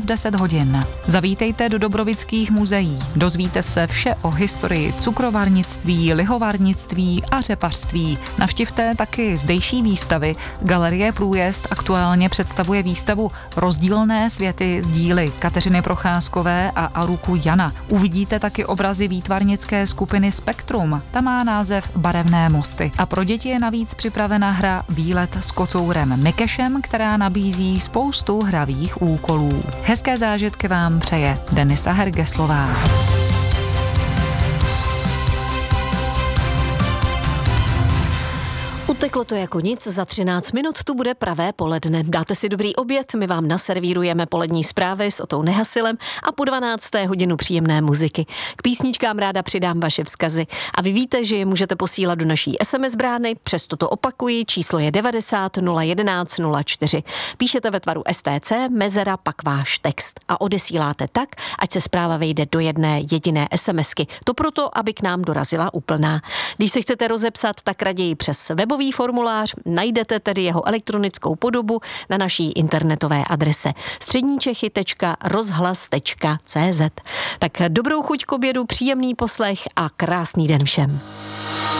10 hodin. Zavítejte do Dobrovických muzeí. Dozvíte se vše o historii cukrovarnictví, lihovarnictví a řepařství. Navštivte taky zdejší výstavy. Galerie Průjezd aktuálně představuje výstavu Rozdílné světy z díly Kateřiny Procházkové a Aruku Jana. Uvidíte taky obrazy výtvarnické skupiny Spektrum. Ta má název Barevné mosty. A pro děti je navíc připravena hra Výlet s kocourem Mikešem, která nabízí spoustu hravých úkolů. Hezké zážitky vám přeje Denisa Hergeslová. Uteklo to jako nic, za 13 minut tu bude pravé poledne. Dáte si dobrý oběd, my vám naservírujeme polední zprávy s Otou Nehasilem a po 12. hodinu příjemné muziky. K písničkám ráda přidám vaše vzkazy. A vy víte, že je můžete posílat do naší SMS brány, přesto to opakuji, číslo je 90 011 04. Píšete ve tvaru STC, mezera, pak váš text a odesíláte tak, ať se zpráva vejde do jedné jediné SMSky. To proto, aby k nám dorazila úplná. Když se chcete rozepsat, tak raději přes webový formulář, najdete tedy jeho elektronickou podobu na naší internetové adrese středníčechy.rozhlas.cz. Tak dobrou chuť k obědu, příjemný poslech a krásný den všem.